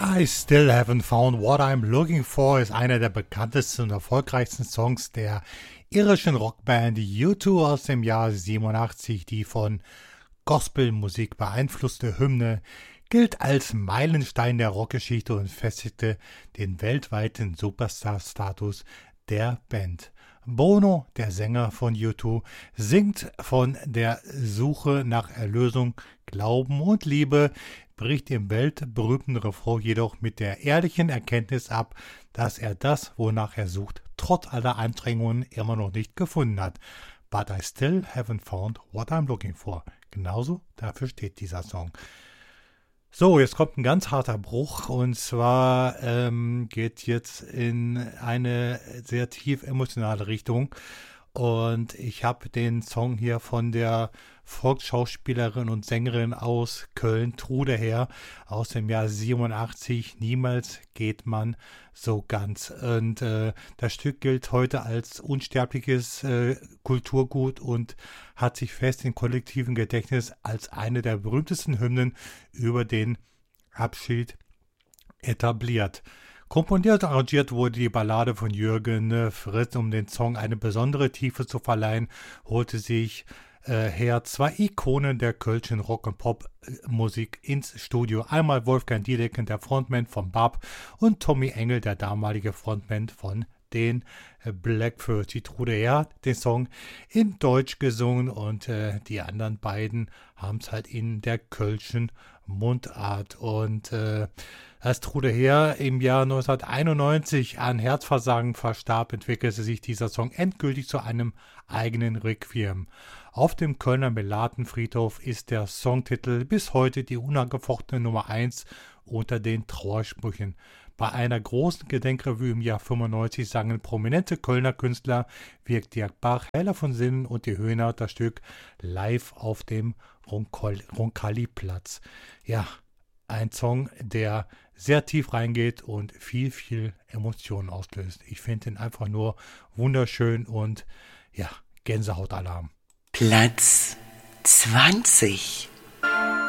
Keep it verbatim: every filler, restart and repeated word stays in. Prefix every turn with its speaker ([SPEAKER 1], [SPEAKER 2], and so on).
[SPEAKER 1] I Still Haven't Found What I'm Looking For ist einer der bekanntesten und erfolgreichsten Songs der irischen Rockband U zwei aus dem Jahr siebenundachtzig. Die von Gospelmusik beeinflusste Hymne gilt als Meilenstein der Rockgeschichte und festigte den weltweiten Superstar-Status der Band. Bono, der Sänger von U zwei, singt von der Suche nach Erlösung, Glauben und Liebe, bricht im weltberühmten Refrain jedoch mit der ehrlichen Erkenntnis ab, dass er das, wonach er sucht, trotz aller Anstrengungen immer noch nicht gefunden hat. But I still haven't found what I'm looking for. Genauso dafür steht dieser Song. So, jetzt kommt ein ganz harter Bruch, und zwar ähm, geht jetzt in eine sehr tief emotionale Richtung, und ich habe den Song hier von der Volksschauspielerin und Sängerin aus Köln, Trude Herr, aus dem Jahr siebenundachtzig, Niemals geht man so ganz. Und äh, das Stück gilt heute als unsterbliches äh, Kulturgut und hat sich fest im kollektiven Gedächtnis als eine der berühmtesten Hymnen über den Abschied etabliert. Komponiert und arrangiert wurde die Ballade von Jürgen Fritz. Um den Song eine besondere Tiefe zu verleihen, holte sich äh, Herr zwei Ikonen der kölschen Rock- und Popmusik ins Studio. Einmal Wolfgang Diedecken, der Frontman von B A P, und Tommy Engel, der damalige Frontman von den Blackbirds. Die Trude Herr hat den Song in Deutsch gesungen, und äh, die anderen beiden haben es halt in der kölschen Mundart. Und äh, als Trude Herr im Jahr neunzehnhunderteinundneunzig an Herzversagen verstarb, entwickelte sich dieser Song endgültig zu einem eigenen Requiem. Auf dem Kölner Melatenfriedhof ist der Songtitel bis heute die unangefochtene Nummer eins unter den Trauersprüchen. Bei einer großen Gedenkrevue im Jahr fünfundneunzig sangen prominente Kölner Künstler wie Dirk Bach, Hella von Sinnen und die Höhner das Stück live auf dem Roncalli-Platz. Ja, ein Song, der sehr tief reingeht und viel, viel Emotionen auslöst. Ich finde ihn einfach nur wunderschön und ja, Gänsehautalarm.
[SPEAKER 2] Platz zwanzig.